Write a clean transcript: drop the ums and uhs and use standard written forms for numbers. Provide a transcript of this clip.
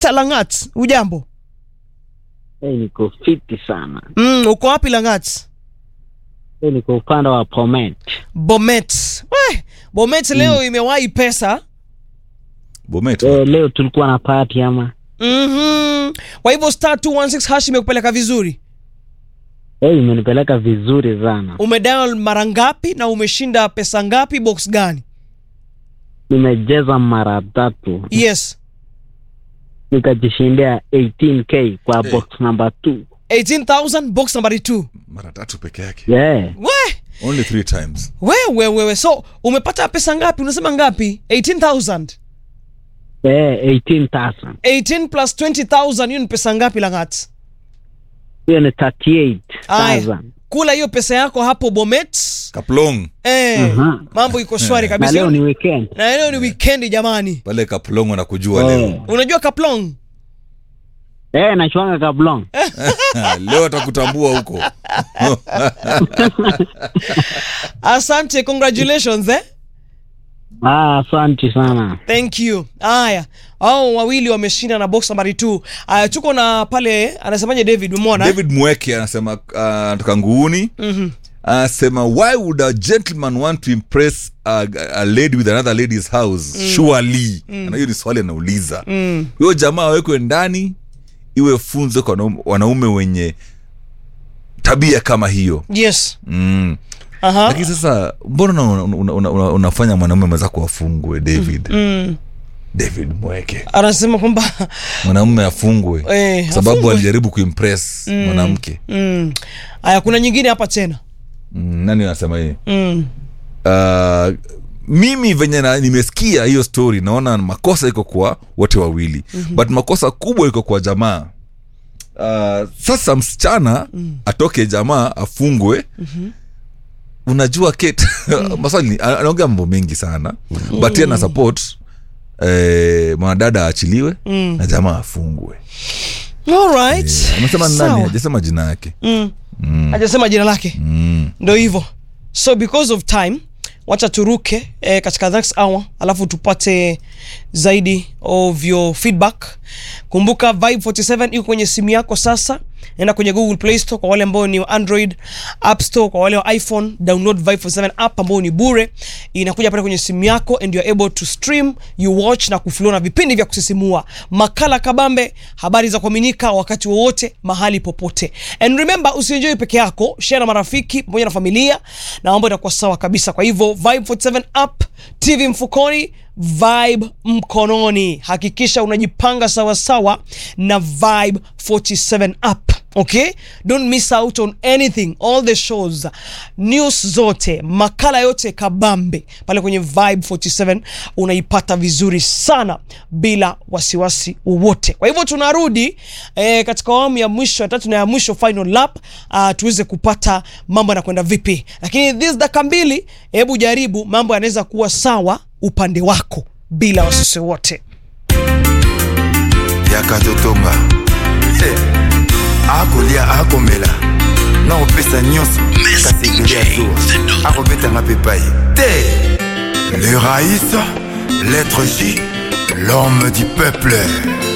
Langat, ujambo? Niko fiti sana. Uko wapi Langat? Niko upande wa Bomet. Bomet. Bomet leo imewahi pesa. Bomet. Leo tulikuwa na party ama. Kwa hivyo star 216 hash imekupeleka vizuri? Imenipeleka vizuri sana. Umedial mara ngapi na umeshinda pesa ngapi, box gani? Nimejeza mara 3. Yes. Nikajishindia 18k kwa box number 2. 18,000 box number 2. Mara 3 peke yake. Yeah. Only 3 times. Wewe. So, umepata pesa ngapi? Unasema ngapi? 18,000. 18,000. 18 plus 20,000 hiyo ni pesa ngapi Langat? Hiyo ni 38,000. Kula hiyo pesa yako hapo Bomet. Kaplong. Mambo iko shwari kabisa. Na leo ni weekend. Na leo ni weekend jamani. Pale Kaplong wanakujua leo. Unajua Kaplong? Nachuanga Kaplong. Leo atakutambua huko. Asante, congratulations Asante sana. Thank you. Haya, hao wawili wameshinda na box number 2. Haya, tuko na pale anasemaje David, umeona? David Mweke anasema anatoka Nguuni. Anasema why would a gentleman want to impress a lady with another lady's house? Surely. Na hiyo ni swali anauliza. Huyo jamaa wawekwe ndani iwe funzo kwa wanaume wenye tabia kama hiyo. Yes. Lakini sasa mbona unafanya mwanaume mwenzako afungwe David? David Mweke anasema kwamba mwanaume afungwe sababu alijaribu kuimpress mwanamke. Haya, kuna nyingine hapa tena. Nani anasema hii? Mimi venye nimesikia hiyo story naona makosa iko kwa wote wawili. But makosa kubwa iko kwa jamaa. Sasa msichana atoke jamaa afungwe. Unajua Kate maswali anaongea mambo mengi sana. But yeye ana support mwanadada aachiliwe na jamaa afungwe. All right. Anasema nani? Hajasema jina yake. Hajasema jina lake. Ndio hivyo. So because of time, wacha turuke katika next hour alafu tupate zaidi of your feedback. Kumbuka Vibe 47 iko kwenye simu yako sasa. Nenda kwenye Google Play Store kwa wale ambao ni Android, App Store kwa wale wa iPhone, download Vibe 47 app ambao ni bure. Inakuja pale kwenye simu yako and you are able to stream, you watch na kuflow na vipindi vya kusisimua, makala kabambe, habari za kuaminika wakati wowote, mahali popote. And remember, usienjoy peke yako, share na marafiki pamoja na familia na mambo yatakuwa sawa kabisa. Kwa hivyo Vibe 47 app, TV mfukoni, Vibe mkononi. Hakikisha unajipanga sawa sawa na Vibe 47 app. Okay? Don't miss out on anything. All the shows, news zote, makala yote kabambe pale kwenye Vibe 47 unaipata vizuri sana bila wasiwasi wowote. Kwa hivyo tunarudi katika awamu ya mwisho, ya tatu na ya mwisho, final lap, tuweze kupata mambo yanakwenda vipi. Lakini this dakika mbili, hebu jaribu mambo yanaweza kuwa sawa upande wako bila wasiwasi wote. Yakatotonga akolia akomela na opesa nyonso kasi bilia zo akobeta ngapepai te le raïs, l'être J, l'homme du peuple.